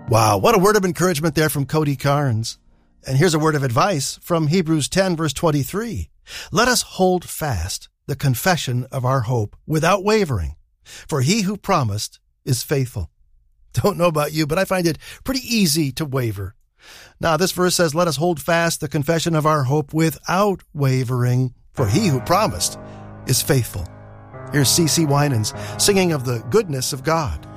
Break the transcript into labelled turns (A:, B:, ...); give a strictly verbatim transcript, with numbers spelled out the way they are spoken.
A: Wow, what a word of encouragement there from Cody Carnes. And here's a word of advice from Hebrews ten, verse twenty-three. Let us hold fast the confession of our hope without wavering, for he who promised is faithful. Don't know about you, but I find it pretty easy to waver. Now, this verse says, let us hold fast the confession of our hope without wavering, for he who promised is faithful. Here's C C Winans singing of the goodness of God.